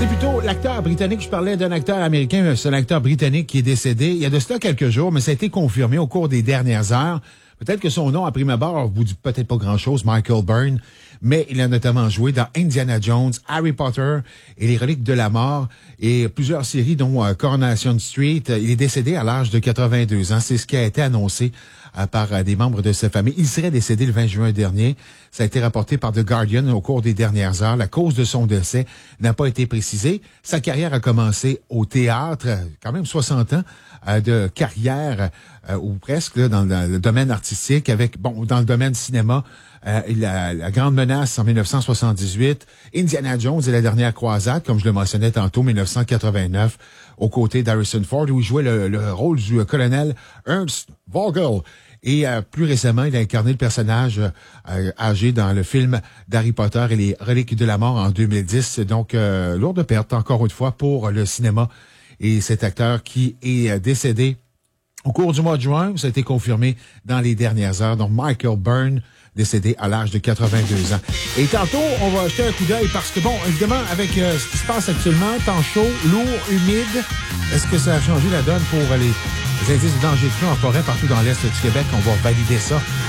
c'est plutôt l'acteur britannique. Je parlais d'un acteur américain, c'est un acteur britannique qui est décédé il y a de cela quelques jours, mais ça a été confirmé au cours des dernières heures. Peut-être que son nom, à prime abord, vous dit peut-être pas grand-chose, Michael Byrne, mais il a notamment joué dans Indiana Jones, Harry Potter et les Reliques de la Mort et plusieurs séries, dont Coronation Street. Il est décédé à l'âge de 82 ans. C'est ce qui a été annoncé par des membres de sa famille. Il serait décédé le 20 juin dernier. Ça a été rapporté par The Guardian au cours des dernières heures. La cause de son décès n'a pas été précisée. Sa carrière a commencé au théâtre, quand même 60 ans de carrière, ou presque, là, dans le domaine artistique, avec, dans le domaine cinéma, la Grande Menace en 1978, Indiana Jones et la Dernière Croisade, comme je le mentionnais tantôt, 1989, aux côtés d'Harrison Ford, où il jouait le rôle du colonel Ernst Vogel. Et plus récemment, il a incarné le personnage âgé dans le film d'Harry Potter et les Reliques de la Mort en 2010. Donc, lourde perte, encore une fois, pour le cinéma. Et cet acteur qui est décédé au cours du mois de juin, ça a été confirmé dans les dernières heures. Donc, Michael Byrne, décédé à l'âge de 82 ans. Et tantôt, on va jeter un coup d'œil parce que, évidemment, avec ce qui se passe actuellement, temps chaud, lourd, humide, est-ce que ça a changé la donne pour les indices de danger de feu en forêt partout dans l'Est du Québec? On va valider ça